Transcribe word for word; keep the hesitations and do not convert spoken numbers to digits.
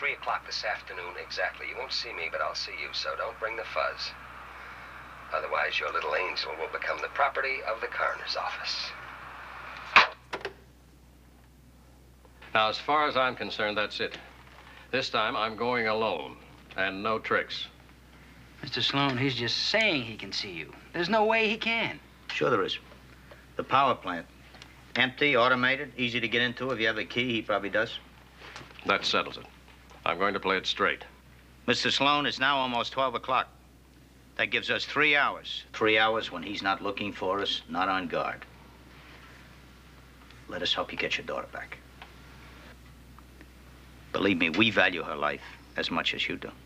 three o'clock this afternoon exactly. You won't see me, but I'll see you, so don't bring the fuzz. Otherwise, your little angel will become the property of the coroner's office. Now, as far as I'm concerned, that's it. This time, I'm going alone, and no tricks. Mister Sloan, he's just saying he can see you. There's no way he can. Sure there is. The power plant. Empty, automated, easy to get into. If you have a key, he probably does. That settles it. I'm going to play it straight. Mister Sloan, it's now almost twelve o'clock. That gives us three hours. Three hours when he's not looking for us, not on guard. Let us help you get your daughter back. Believe me, we value her life as much as you do.